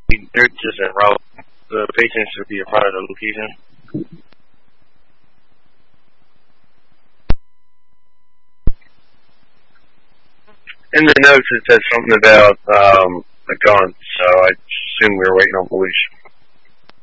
They're just en route. The patient should be in front of the location. In the notes it said something about a gun, so I assume we were waiting on police.